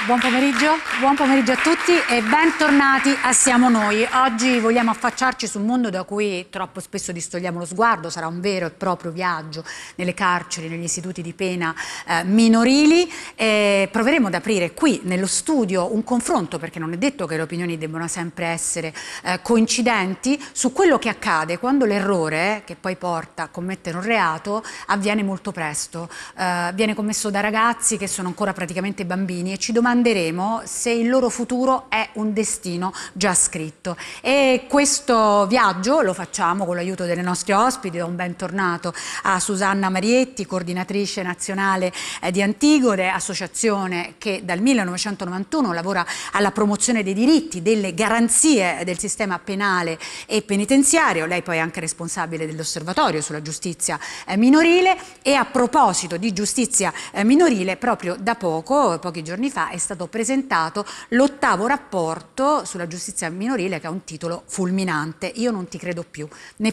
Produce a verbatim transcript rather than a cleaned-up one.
buon pomeriggio, buon pomeriggio a tutti e bentornati a Siamo Noi. Oggi vogliamo affacciarci sul mondo da cui troppo spesso distogliamo lo sguardo. Sarà un vero e proprio viaggio nelle carceri, negli istituti di pena eh, minorili. E proveremo ad aprire qui nello studio un confronto, perché non è detto che le opinioni debbano sempre essere eh, coincidenti, su quello che accade quando l'errore, che poi porta a commettere un reato, avviene molto presto. Eh, viene commesso da ragazzi che sono ancora praticamente bambini e ci domanderemo se il loro futuro è un destino già scritto. E questo viaggio lo facciamo con l'aiuto delle nostre ospiti. Do un bentornato a Susanna Marietti, coordinatrice nazionale eh, di Antigone, associazione che dal millenovecentonovantuno lavora alla promozione dei diritti, delle garanzie del sistema penale e penitenziario. Lei poi è anche responsabile dell'osservatorio sulla giustizia eh, minorile, e a proposito di giustizia eh, minorile, proprio da poco, pochi giorni fa, è stato presentato l'ottavo rapporto sulla giustizia minorile, che ha un titolo fulminante: Io non ti credo più, né